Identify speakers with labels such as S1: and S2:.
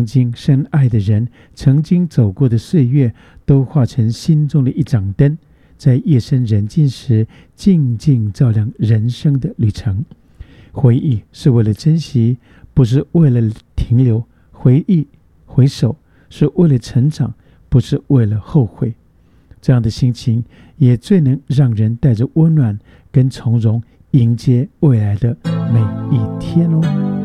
S1: 曾经深爱的人，曾经走过的岁月，都化成心中的一盏灯，在夜深人静时静静照亮人生的旅程。回忆是为了珍惜，不是为了停留；回首是为了成长，不是为了后悔。这样的心情也最能让人带着温暖跟从容迎接未来的每一天哦。